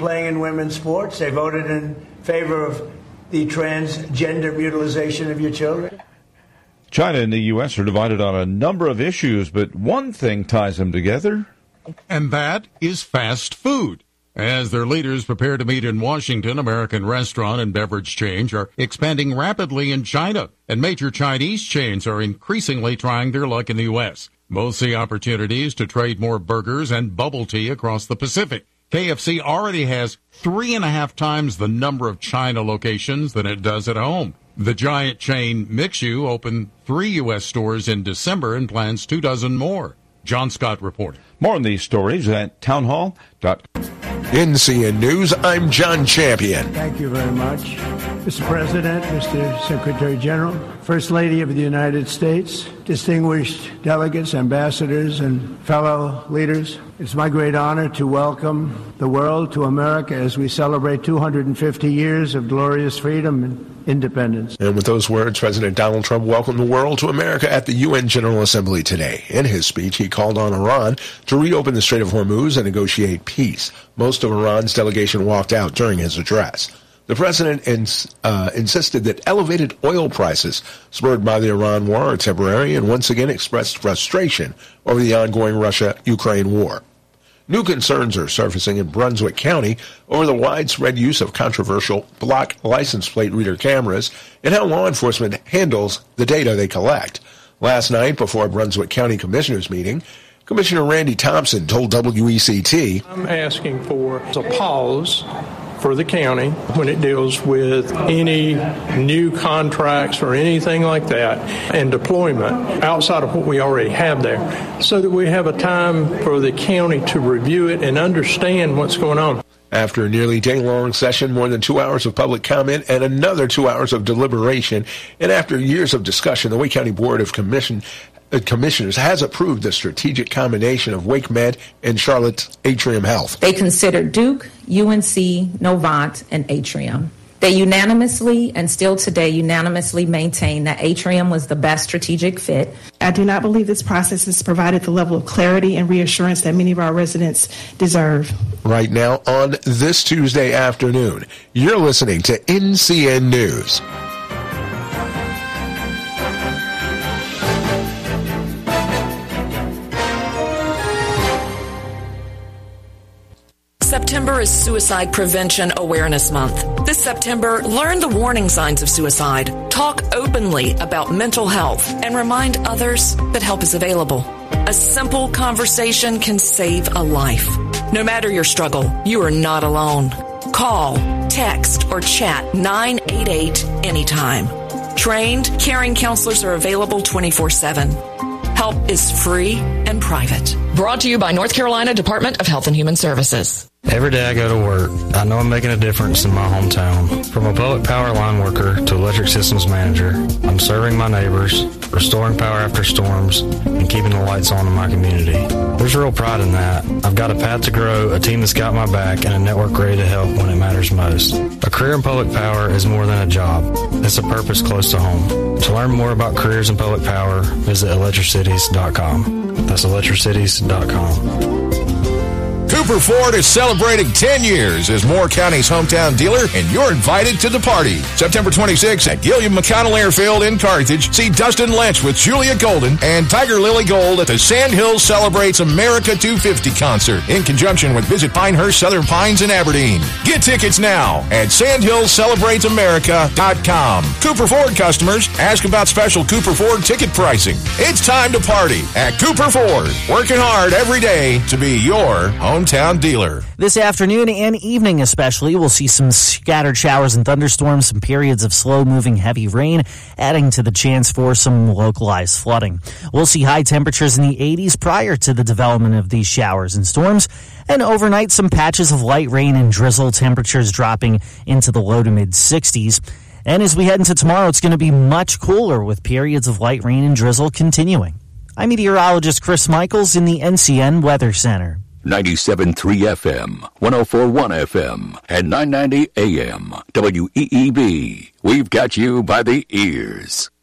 playing in women's sports. They voted in favor of the transgender mutilization of your children. China and the U.S. are divided on a number of issues, but one thing ties them together. And that is fast food. As their leaders prepare to meet in Washington, American restaurant and beverage chains are expanding rapidly in China, and major Chinese chains are increasingly trying their luck in the U.S. Both see opportunities to trade more burgers and bubble tea across the Pacific. KFC already has 3.5 times the number of China locations than it does at home. The giant chain Mixu opened 3 U.S. stores in December and plans 24 more. John Scott reporting. More on these stories at townhall.com. NCN News, I'm John Champion. Thank you very much. Mr. President, Mr. Secretary General, First Lady of the United States, distinguished delegates, ambassadors, and fellow leaders, it's my great honor to welcome the world to America as we celebrate 250 years of glorious freedom and independence. And with those words, President Donald Trump welcomed the world to America at the UN General Assembly today. In his speech, he called on Iran to reopen the Strait of Hormuz and negotiate peace. Most of Iran's delegation walked out during his address. The president insisted that elevated oil prices spurred by the Iran war are temporary and once again expressed frustration over the ongoing Russia-Ukraine war. New concerns are surfacing in Brunswick County over the widespread use of controversial block license plate reader cameras and how law enforcement handles the data they collect. Last night, before a Brunswick County Commissioners meeting, Commissioner Randy Thompson told WECT, I'm asking for a pause for the county when it deals with any new contracts or anything like that and deployment outside of what we already have there, so that we have a time for the county to review it and understand what's going on. After a nearly day-long session, more than 2 hours of public comment, and another 2 hours of deliberation, and after years of discussion, the Wake County Board of Commissioners has approved the strategic combination of WakeMed and Charlotte's Atrium Health. They considered Duke, UNC, Novant, and Atrium. They unanimously, and still today unanimously, maintain that Atrium was the best strategic fit. I do not believe this process has provided the level of clarity and reassurance that many of our residents deserve. Right now, on this Tuesday afternoon, you're listening to NCN News. September is Suicide Prevention Awareness Month. This September, learn the warning signs of suicide, talk openly about mental health, and remind others that help is available. A simple conversation can save a life. No matter your struggle, you are not alone. Call, text, or chat 988 anytime. Trained, caring counselors are available 24/7. Help is free and private. Brought to you by North Carolina Department of Health and Human Services. Every day I go to work, I know I'm making a difference in my hometown. From a public power line worker to electric systems manager, I'm serving my neighbors, restoring power after storms, and keeping the lights on in my community. There's real pride in that. I've got a path to grow, a team that's got my back, and a network ready to help when it matters most. A career in public power is more than a job. It's a purpose close to home. To learn more about careers in public power, visit electricities.com. That's electricities.com. Cooper Ford is celebrating 10 years as Moore County's hometown dealer, and you're invited to the party. September 26th at Gilliam McConnell Airfield in Carthage. See Dustin Lynch with Julia Golden and Tiger Lily Gold at the Sandhills Celebrates America 250 concert in conjunction with Visit Pinehurst, Southern Pines, and Aberdeen. Get tickets now at sandhillscelebratesamerica.com. Cooper Ford customers, ask about special Cooper Ford ticket pricing. It's time to party at Cooper Ford. Working hard every day to be your hometown dealer. This afternoon and evening especially, we'll see some scattered showers and thunderstorms, some periods of slow-moving heavy rain, adding to the chance for some localized flooding. We'll see high temperatures in the 80s prior to the development of these showers and storms, and overnight some patches of light rain and drizzle, temperatures dropping into the low to mid-60s. And as we head into tomorrow, it's going to be much cooler with periods of light rain and drizzle continuing. I'm meteorologist Chris Michaels in the NCN Weather Center. 97.3 FM, 104.1 FM, and 990 AM. WEEB. We've got you by the ears.